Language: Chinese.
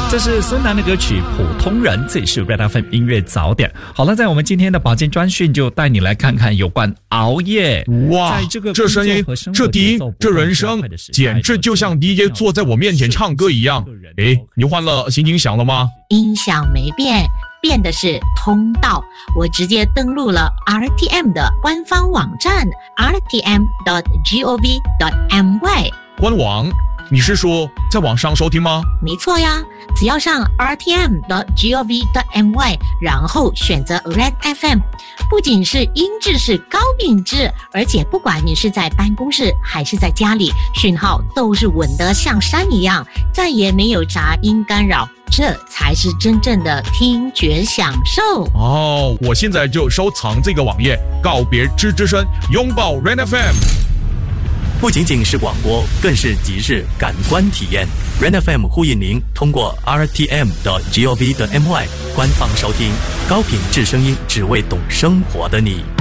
这是孙楠的歌曲《普通人》，这里是 Red FM 音乐早点。好了，在我们今天的保健专讯就带你来看看有关熬夜。 哇，这声音，这低音，这人声，简直就像 DJ 坐在我面前唱歌一样。诶，你换了心情响了吗？ 音响没变，变的是通道。我直接登录了 RTM 的官方网站 rtm.gov.my 官网。你是说在网上收听吗？ 没错呀，只要上 rtm.gov.my 然后选择 Red FM， 不仅是音质是高品质，而且不管你是在办公室还是在家里，讯号都是稳得像山一样，再也没有杂音干扰，这才是真正的听觉享受。 哦，我现在就收藏这个网页，告别吱吱声，拥抱 Red FM。 不仅仅是广播，更是即时感官体验。Red FM 呼吁您通过 rtm.gov.my 官方收听高品质声音，只为懂生活的你。